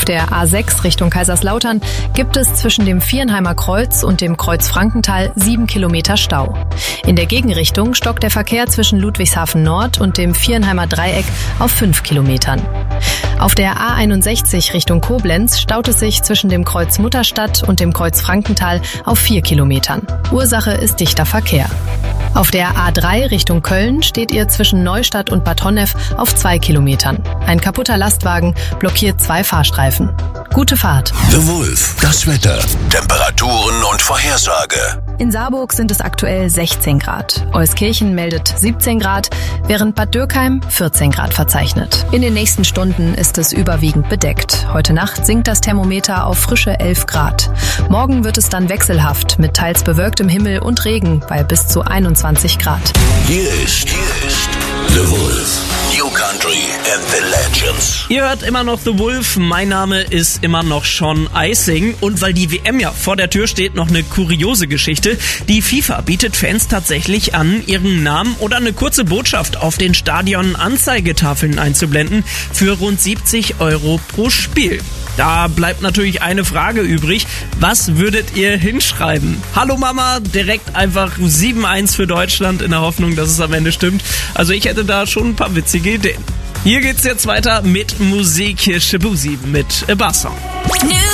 Auf der A6 Richtung Kaiserslautern gibt es zwischen dem Viernheimer Kreuz und dem Kreuz Frankenthal 7 Kilometer Stau. In der Gegenrichtung stockt der Verkehr zwischen Ludwigshafen Nord und dem Viernheimer Dreieck auf 5 Kilometern. Auf der A61 Richtung Koblenz staut es sich zwischen dem Kreuz Mutterstadt und dem Kreuz Frankenthal auf 4 Kilometern. Ursache ist dichter Verkehr. Auf der A3 Richtung Köln steht ihr zwischen Neustadt und Bad Honnef auf 2 Kilometern. Ein kaputter Lastwagen blockiert 2 Fahrstreifen. Gute Fahrt. The Wolf, das Wetter, Temperaturen und Vorhersage. In Saarburg sind es aktuell 16 Grad. Euskirchen meldet 17 Grad, während Bad Dürkheim 14 Grad verzeichnet. In den nächsten Stunden ist es überwiegend bedeckt. Heute Nacht sinkt das Thermometer auf frische 11 Grad. Morgen wird es dann wechselhaft mit teils bewölktem Himmel und Regen bei bis zu 21 Grad. Hier ist The Wolf. New Country and the Legends. Ihr hört immer noch The Wolf, mein Name ist immer noch Sean Eising und weil die WM ja vor der Tür steht, noch eine kuriose Geschichte. Die FIFA bietet Fans tatsächlich an, ihren Namen oder eine kurze Botschaft auf den Stadion-Anzeigetafeln einzublenden für rund 70 € pro Spiel. Da bleibt natürlich eine Frage übrig. Was würdet ihr hinschreiben? Hallo Mama, direkt einfach 7-1 für Deutschland in der Hoffnung, dass es am Ende stimmt. Also ich hätte da schon ein paar witzige Ideen. Hier geht's jetzt weiter mit Musik. Hier Shabuzi mit A Bar Song.